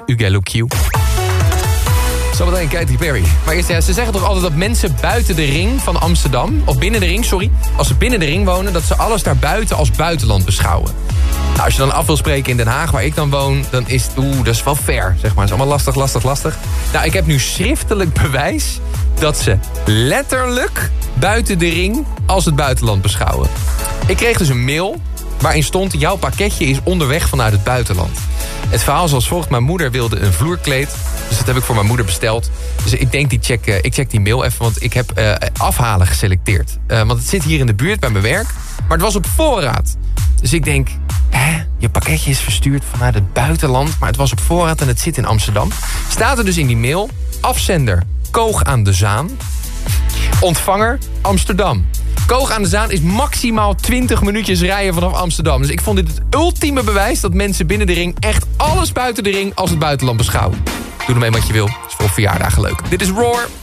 Ugelukiu. Zometeen Katy Perry. Maar eerst, ze zeggen toch altijd dat mensen buiten de ring van Amsterdam... of binnen de ring, sorry. Als ze binnen de ring wonen, dat ze alles daarbuiten als buitenland beschouwen. Nou, als je dan af wil spreken in Den Haag, waar ik dan woon... dan is dat is wel ver, zeg maar. Het is allemaal lastig. Nou, ik heb nu schriftelijk bewijs... dat ze letterlijk buiten de ring als het buitenland beschouwen. Ik kreeg dus een mail waarin stond... jouw pakketje is onderweg vanuit het buitenland. Het verhaal is als volgt. Mijn moeder wilde een vloerkleed. Dus dat heb ik voor mijn moeder besteld. Dus ik denk, ik check die mail even. Want ik heb afhalen geselecteerd. Want het zit hier in de buurt bij mijn werk. Maar het was op voorraad. Dus ik denk, je pakketje is verstuurd vanuit het buitenland. Maar het was op voorraad en het zit in Amsterdam. Staat er dus in die mail. Afzender Koog aan de Zaan. Ontvanger Amsterdam. Koog aan de Zaan is maximaal 20 minuutjes rijden vanaf Amsterdam. Dus ik vond dit het ultieme bewijs dat mensen binnen de ring... echt alles buiten de ring als het buitenland beschouwen. Doe ermee wat je wil. Het is voor verjaardagen leuk. Dit is Roar.